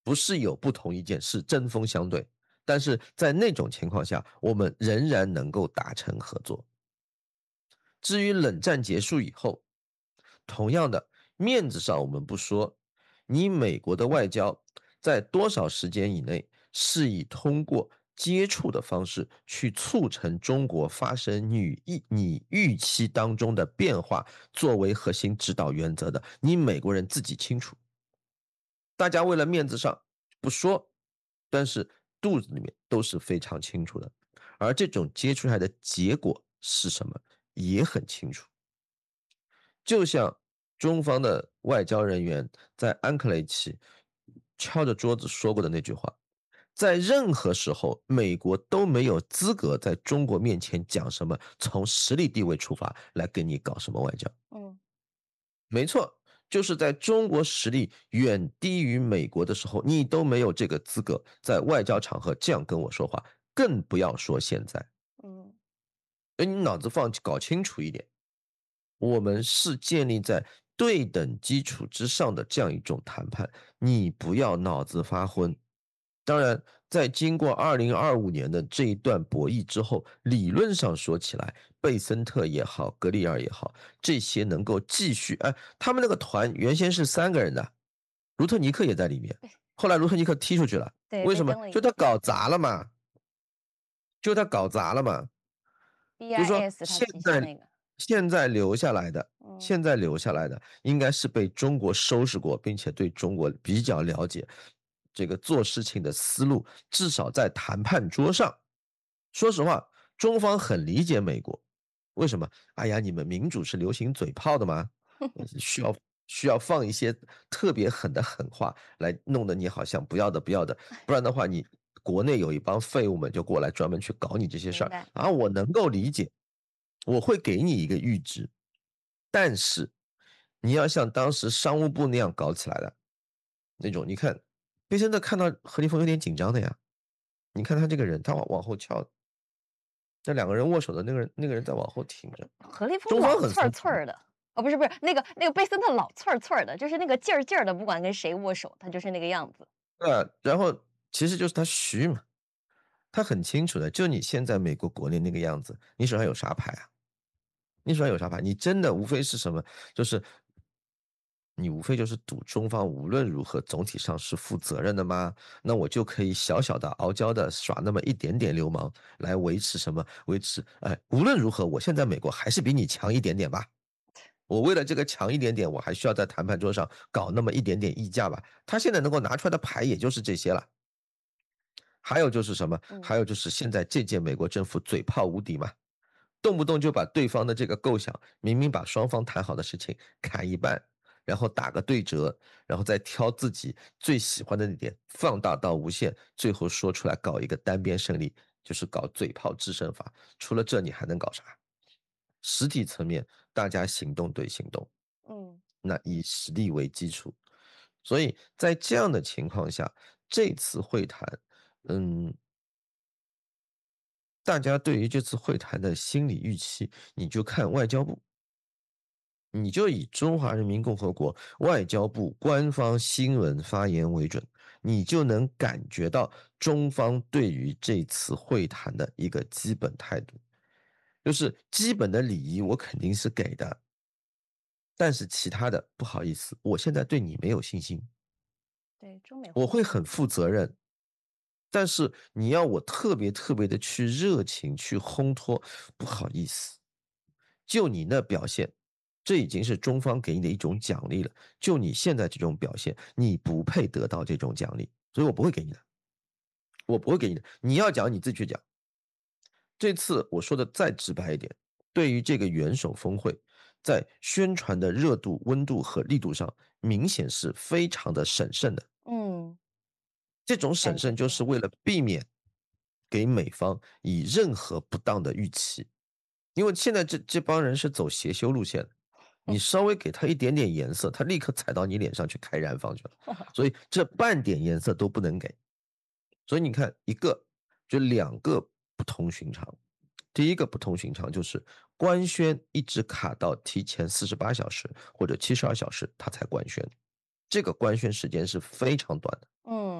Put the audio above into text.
不是有不同意见，是针锋相对。但是在那种情况下，我们仍然能够达成合作。至于冷战结束以后，同样的，面子上我们不说，你美国的外交在多少时间以内是以通过接触的方式去促成中国发生你预期当中的变化作为核心指导原则的，你美国人自己清楚。大家为了面子上不说，但是肚子里面都是非常清楚的。而这种接触出来的结果是什么，也很清楚。就像中方的外交人员在安克雷奇敲着桌子说过的那句话，在任何时候，美国都没有资格在中国面前讲什么从实力地位出发来跟你搞什么外交。没错，就是在中国实力远低于美国的时候，你都没有这个资格在外交场合这样跟我说话，更不要说现在。你脑子搞清楚一点，我们是建立在对等基础之上的这样一种谈判，你不要脑子发昏。当然，在经过2025年的这一段博弈之后，理论上说起来，贝森特也好，格里尔也好，这些能够继续，他们那个团原先是3个人的，卢特尼克也在里面，后来卢特尼克踢出去了，为什么？就他搞砸了嘛，就是说现在留下来的应该是被中国收拾过，并且对中国比较了解，这个做事情的思路，至少在谈判桌上，说实话，中方很理解美国。为什么？哎呀，你们民主是流行嘴炮的吗？需要放一些特别狠的狠话来弄得你好像不要的，不然的话你国内有一帮废物们就过来专门去搞你这些事儿啊，我能够理解，我会给你一个阈值，但是你要像当时商务部那样搞起来的那种，你看贝森特看到何立峰有点紧张的呀，你看他这个人，他往后翘，那2个人握手的那个人在往后挺着， 何立峰中方老刺儿很松刺儿的，不是，那个贝森特老刺儿刺儿的，就是那个劲儿劲儿的，不管跟谁握手，他就是那个样子。 然后其实就是他虚嘛，他很清楚的，就你现在美国国内那个样子，你手上有啥牌啊？你手上有啥牌？你真的无非是什么，就是你无非就是赌中方无论如何总体上是负责任的吗？那我就可以小小的傲娇的耍那么一点点流氓来维持什么？无论如何，我现在美国还是比你强一点点吧。我为了这个强一点点，我还需要在谈判桌上搞那么一点点溢价吧。他现在能够拿出来的牌也就是这些了。还有就是什么？还有就是现在这届美国政府嘴炮无敌嘛，动不动就把对方的这个构想，明明把双方谈好的事情砍一半，然后打个对折，然后再挑自己最喜欢的那点放大到无限，最后说出来搞一个单边胜利，就是搞嘴炮制胜法。除了这你还能搞啥？实体层面大家行动对行动，那以实力为基础。所以在这样的情况下，这次会谈，大家对于这次会谈的心理预期，你就看外交部，你就以中华人民共和国外交部官方新闻发言为准，你就能感觉到中方对于这次会谈的一个基本态度，就是基本的礼仪我肯定是给的，但是其他的不好意思，我现在对你没有信心， 对，中美我会很负责任，但是你要我特别特别的去热情去烘托，不好意思，就你那表现，这已经是中方给你的一种奖励了。就你现在这种表现，你不配得到这种奖励，所以我不会给你的，我不会给你的。你要讲你自己去讲。这次我说的再直白一点，对于这个元首峰会，在宣传的热度、温度和力度上，明显是非常的审慎的。这种审慎就是为了避免给美方以任何不当的预期，因为现在这帮人是走邪修路线的，你稍微给他一点点颜色，他立刻踩到你脸上去开燃放去了，所以这半点颜色都不能给。所以你看，就2个不同寻常。第一个不同寻常就是官宣一直卡到提前48小时或者72小时，他才官宣，这个官宣时间是非常短的。